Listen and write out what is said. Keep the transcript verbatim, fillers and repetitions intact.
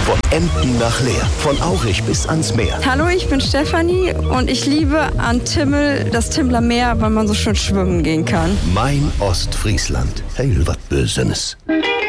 Von Emden nach Leer, von Aurich bis ans Meer. Hallo, ich bin Stefanie und ich liebe an Timmel das Timmler Meer, weil man so schön schwimmen gehen kann. Mein Ostfriesland. Heil wat Bösenes.